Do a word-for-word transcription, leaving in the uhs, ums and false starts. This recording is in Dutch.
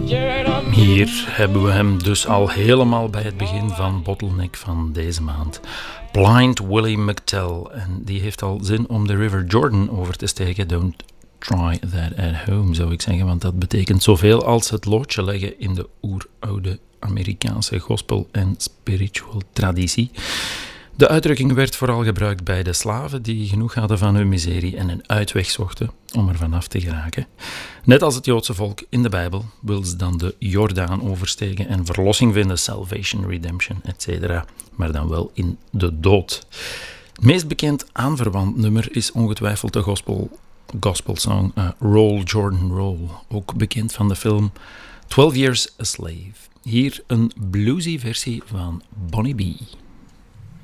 Hier hebben we hem dus al helemaal bij het begin van Bottleneck van deze maand. Blind Willie McTell. En die heeft al zin om de River Jordan over te steken. Don't try that at home, zou ik zeggen. Want dat betekent zoveel als het loodje leggen in de oeroude Amerikaanse gospel- en spiritual traditie. De uitdrukking werd vooral gebruikt bij de slaven die genoeg hadden van hun miserie en een uitweg zochten om er vanaf te geraken. Net als het Joodse volk in de Bijbel wil ze dan de Jordaan oversteken en verlossing vinden, salvation, redemption, et cetera. Maar dan wel in de dood. Het meest bekend aanverwant nummer is ongetwijfeld de gospel, gospelsong uh, Roll Jordan Roll, ook bekend van de film twelve Years a Slave. Hier een bluesy versie van Bonnie B.